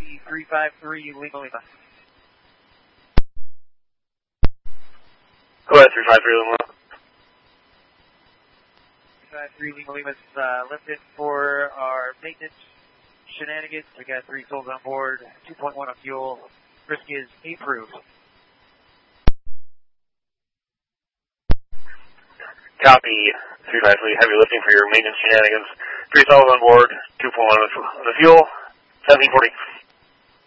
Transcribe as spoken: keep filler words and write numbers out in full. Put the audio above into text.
Whiskey three five three, Lima Lima. Go ahead, three five three, Lima Lima. three five three, Lima Lima, uh, left it for our maintenance shenanigans. We got three souls on board, two point one of fuel. Risk is approved. Copy, three five three, heavy lifting for your maintenance shenanigans. Three souls on board, two point one of the fuel, seventeen forty.